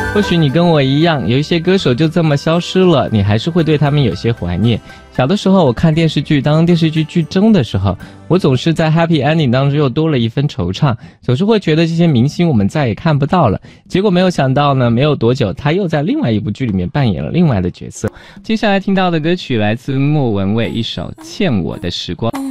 或许你跟我一样，有一些歌手就这么消失了，你还是会对他们有些怀念。小的时候我看电视剧，当电视剧剧终的时候，我总是在 happy ending 当中又多了一分惆怅，总是会觉得这些明星我们再也看不到了。结果没有想到呢，没有多久他又在另外一部剧里面扮演了另外的角色。接下来听到的歌曲来自莫文蔚一首《欠我的时光》。